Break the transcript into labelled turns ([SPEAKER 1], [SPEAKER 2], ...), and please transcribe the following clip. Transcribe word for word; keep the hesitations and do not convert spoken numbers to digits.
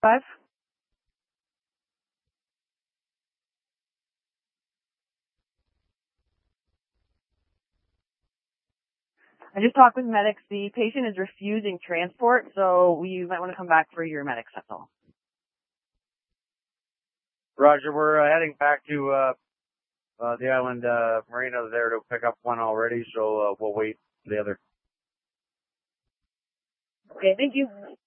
[SPEAKER 1] five. I just talked with medics. The patient is refusing transport, so you might want to come back for your medics, that's all.
[SPEAKER 2] Roger, we're uh, heading back to uh, uh, the island uh, marina there to pick up one already, so uh, we'll wait for the other.
[SPEAKER 1] Okay, thank you.